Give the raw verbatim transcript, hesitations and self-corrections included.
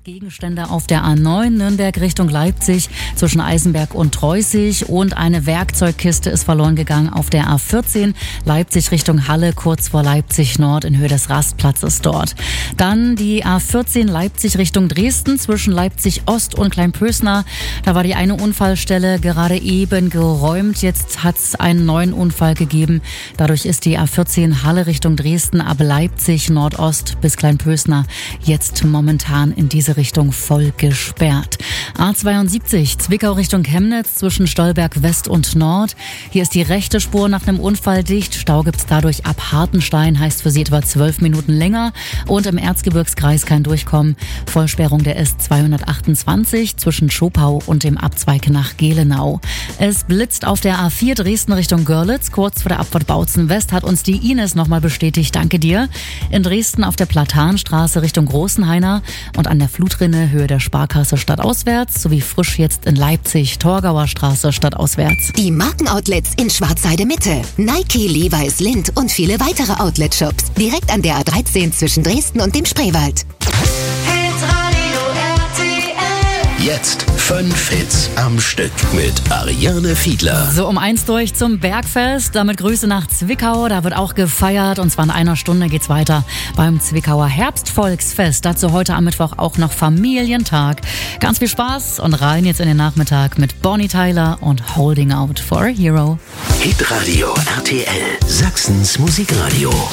Gegenstände auf der A neun Nürnberg Richtung Leipzig zwischen Eisenberg und Treußig und eine Werkzeugkiste ist verloren gegangen auf der A vierzehn Leipzig Richtung Halle kurz vor Leipzig Nord in Höhe des Rastplatzes dort. Dann die A vierzehn Leipzig Richtung Dresden zwischen Leipzig Ost und Kleinpösner. Da war die eine Unfallstelle gerade eben geräumt. Jetzt hat es einen neuen Unfall gegeben. Dadurch ist die A vierzehn Halle Richtung Dresden ab Leipzig Nordost bis Kleinpösner jetzt momentan in diese Richtung voll gesperrt. A zweiundsiebzig Zwickau Richtung Chemnitz zwischen Stolberg West und Nord. Hier ist die rechte Spur nach einem Unfall dicht. Stau gibt's dadurch ab Hartenstein, heißt für Sie etwa zwölf Minuten länger. Und im Erzgebirgskreis kein Durchkommen. Vollsperrung der S zweihundertachtundzwanzig zwischen Schopau und dem Abzweig nach Gelenau. Es blitzt auf der A vier Dresden Richtung Görlitz. Kurz vor der Abfahrt Bautzen West hat uns die Ines nochmal bestätigt. Danke dir. In Dresden auf der Platanstraße Richtung Großenhainer und an der Flutrinne Höhe der Sparkasse stadtauswärts sowie frisch jetzt in Leipzig Torgauer Straße stadtauswärts. Die Markenoutlets in Schwarzheide Mitte. Nike, Levi's, Lindt und viele weitere Outlet-Shops. Direkt an der A dreizehn zwischen Dresden und dem Spreewald. Jetzt fünf Hits am Stück mit Ariane Fiedler. So, um eins durch zum Bergfest. Damit Grüße nach Zwickau. Da wird auch gefeiert. Und zwar in einer Stunde geht's weiter beim Zwickauer Herbstvolksfest. Dazu heute am Mittwoch auch noch Familientag. Ganz viel Spaß und rein jetzt in den Nachmittag mit Bonnie Tyler und Holding Out for a Hero. Hitradio R T L, Sachsens Musikradio.